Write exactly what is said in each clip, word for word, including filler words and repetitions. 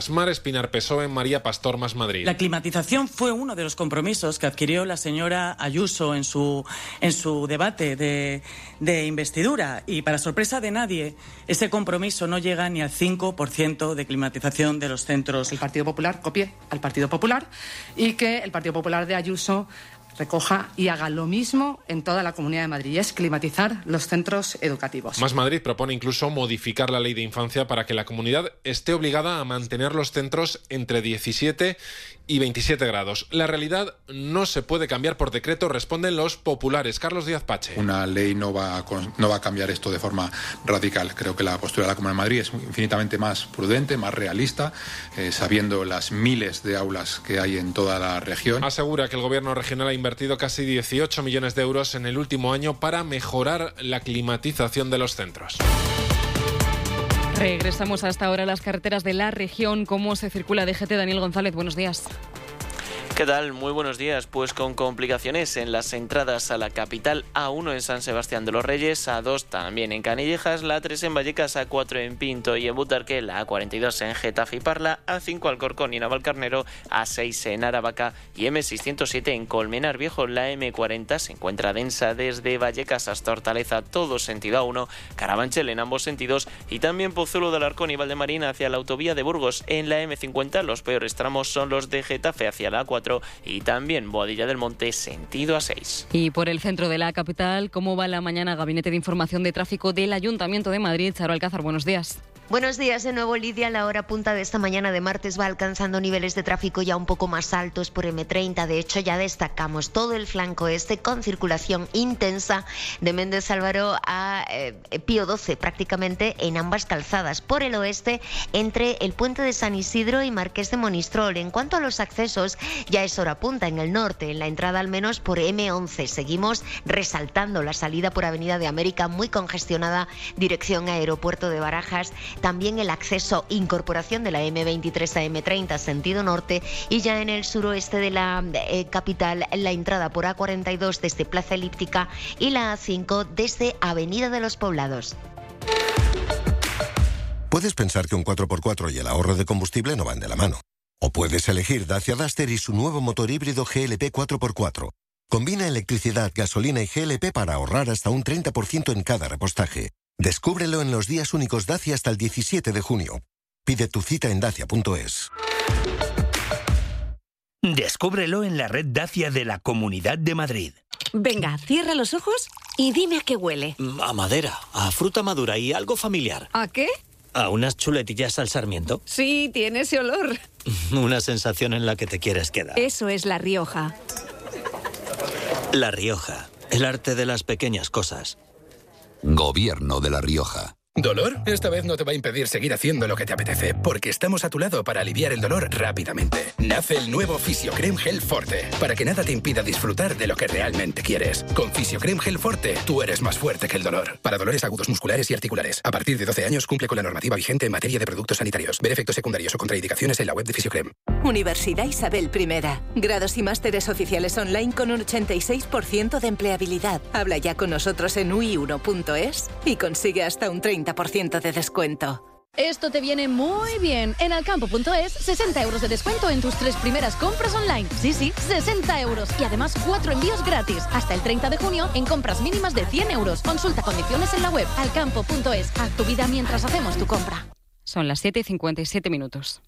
Mar Espinar, P S O E, María Pastor, Más Madrid. La climatización fue uno de los compromisos que adquirió la señora Ayuso en su, en su debate de, de investidura y, para sorpresa de nadie, ese compromiso no llega ni al cinco por ciento de climatización de los centros. El Partido Popular copie al Partido Popular y que el Partido Popular de Ayuso recoja y haga lo mismo en toda la Comunidad de Madrid, y es climatizar los centros educativos. Más Madrid propone incluso modificar la ley de infancia para que la comunidad esté obligada a mantener los centros entre diecisiete y veintisiete grados. La realidad no se puede cambiar por decreto, responden los populares. Carlos Díaz Pache. Una ley no va a, no va a cambiar esto de forma radical. Creo que la postura de la Comunidad de Madrid es infinitamente más prudente, más realista, eh, sabiendo las miles de aulas que hay en toda la región. Asegura que el gobierno regional ha invertido casi dieciocho millones de euros en el último año para mejorar la climatización de los centros. Regresamos hasta ahora a las carreteras de la región. ¿Cómo se circula D G T? Daniel González, buenos días. ¿Qué tal? Muy buenos días. Pues con complicaciones en las entradas a la capital, A uno en San Sebastián de los Reyes, A dos también en Canillejas, la A tres en Vallecas, A cuatro en Pinto y en Butarque, la A cuarenta y dos en Getafe y Parla, A cinco Alcorcón y Navalcarnero, A seis en Aravaca y M seiscientos siete en Colmenar Viejo. La M cuarenta se encuentra densa desde Vallecas hasta Hortaleza, todo sentido A uno, Carabanchel en ambos sentidos y también Pozuelo de Alarcón y Valdemarina hacia la autovía de Burgos. En la M cincuenta los peores tramos son los de Getafe hacia la A cuatro y también Boadilla del Monte sentido A seis. Y por el centro de la capital, ¿cómo va la mañana? Gabinete de Información de Tráfico del Ayuntamiento de Madrid. Charo Alcázar, buenos días. Buenos días de nuevo, Lidia. La hora punta de esta mañana de martes va alcanzando niveles de tráfico ya un poco más altos por M treinta. De hecho, ya destacamos todo el flanco este con circulación intensa de Méndez Álvaro a eh, Pío doce, prácticamente en ambas calzadas. Por el oeste, entre el puente de San Isidro y Marqués de Monistrol. En cuanto a los accesos, ya es hora punta en el norte, en la entrada al menos por M once. Seguimos resaltando la salida por Avenida de América, muy congestionada, dirección a Aeropuerto de Barajas. También el acceso, incorporación de la M veintitrés a M treinta, sentido norte, y ya en el suroeste de la eh, capital, la entrada por A cuarenta y dos desde Plaza Elíptica y la A cinco desde Avenida de los Poblados. Puedes pensar que un cuatro por cuatro y el ahorro de combustible no van de la mano. O puedes elegir Dacia Duster y su nuevo motor híbrido G L P cuatro por cuatro. Combina electricidad, gasolina y G L P para ahorrar hasta un treinta por ciento en cada repostaje. Descúbrelo en los días únicos Dacia hasta el diecisiete de junio. Pide tu cita en dacia punto es. Descúbrelo en la red Dacia de la Comunidad de Madrid. Venga, cierra los ojos y dime a qué huele. A madera, a fruta madura y algo familiar. ¿A qué? ¿A unas chuletillas al sarmiento? Sí, tiene ese olor. Una sensación en la que te quieres quedar. Eso es La Rioja. La Rioja, el arte de las pequeñas cosas. Gobierno de La Rioja. ¿Dolor? Esta vez no te va a impedir seguir haciendo lo que te apetece, porque estamos a tu lado para aliviar el dolor rápidamente. Nace el nuevo Fisiocrem Gel Forte, para que nada te impida disfrutar de lo que realmente quieres. Con Fisiocrem Gel Forte, tú eres más fuerte que el dolor. Para dolores agudos musculares y articulares. A partir de doce años cumple con la normativa vigente en materia de productos sanitarios. Ver efectos secundarios o contraindicaciones en la web de Fisiocrem. Universidad Isabel I. Grados y másteres oficiales online con un ochenta y seis por ciento de empleabilidad. Habla ya con nosotros en u i uno punto es y consigue hasta un treinta por ciento de descuento. Esto te viene muy bien. En alcampo punto es, sesenta euros de descuento en tus tres primeras compras online. Sí, sí, sesenta euros. Y además cuatro envíos gratis. Hasta el treinta de junio en compras mínimas de cien euros. Consulta condiciones en la web alcampo punto es. Haz tu vida mientras hacemos tu compra. Son las siete y cincuenta y siete minutos.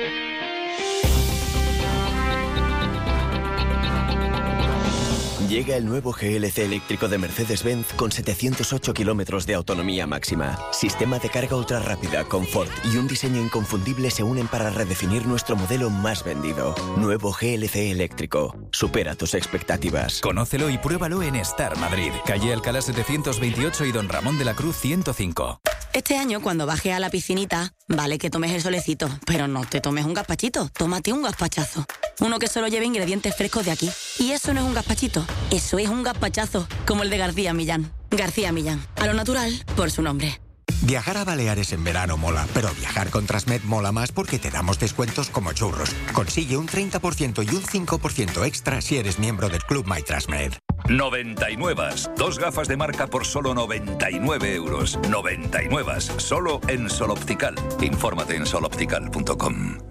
Llega el nuevo G L C eléctrico de Mercedes-Benz con setecientos ocho kilómetros de autonomía máxima. Sistema de carga ultra rápida, confort y un diseño inconfundible se unen para redefinir nuestro modelo más vendido. Nuevo G L C eléctrico. Supera tus expectativas. Conócelo y pruébalo en Star Madrid. Calle Alcalá setecientos veintiocho y Don Ramón de la Cruz ciento cinco. Este año, cuando bajes a la piscinita, vale que tomes el solecito, pero no te tomes un gazpachito, tómate un gazpachazo. Uno que solo lleve ingredientes frescos de aquí. Y eso no es un gazpachito, eso es un gazpachazo, como el de García Millán. García Millán, a lo natural, por su nombre. Viajar a Baleares en verano mola, pero viajar con Transmed mola más porque te damos descuentos como churros. Consigue un treinta por ciento y un cinco por ciento extra si eres miembro del Club My Transmed. noventa y nueve. Dos gafas de marca por solo noventa y nueve euros. noventa y nueve. Solo en Sol Optical. Infórmate en sol optical punto com.